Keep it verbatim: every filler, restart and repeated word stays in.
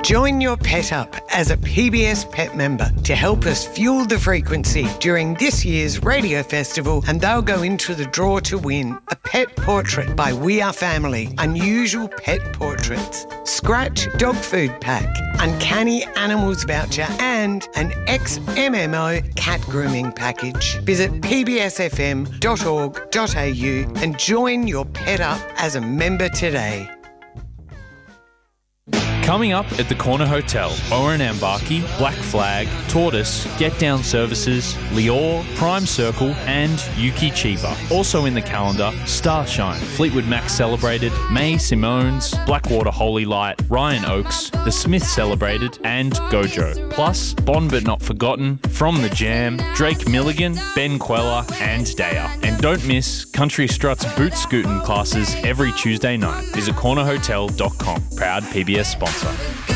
Join your pet up as a P B S Pet member to help us fuel the frequency during this year's radio festival, and they'll go into the draw to win a pet portrait by We Are Family, Unusual Pet Portraits, Scratch Dog Food Pack, Uncanny Animals Voucher and an ex-M M O cat grooming package. Visit p b s f m dot org dot a u and join your pet up as a member today. Coming up at the Corner Hotel, Oran Ambaki, Black Flag, Tortoise, Get Down Services, Lior, Prime Circle and Yuki Chiba. Also in the calendar, Starshine, Fleetwood Mac Celebrated, May Simone's, Blackwater Holy Light, Ryan Oakes, The Smiths Celebrated and Gojo. Plus, Bond But Not Forgotten, From The Jam, Drake Milligan, Ben Queller and Daya. And don't miss Country Strut's boot scooting classes every Tuesday night. Visit corner hotel dot com. Proud P B S sponsor.